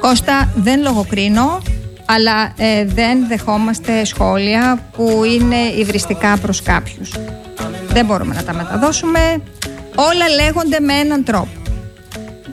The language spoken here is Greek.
Κώστα, δεν λογοκρίνω, αλλά δεν δεχόμαστε σχόλια που είναι υβριστικά προς κάποιους. Δεν μπορούμε να τα μεταδώσουμε. Όλα λέγονται με έναν τρόπο.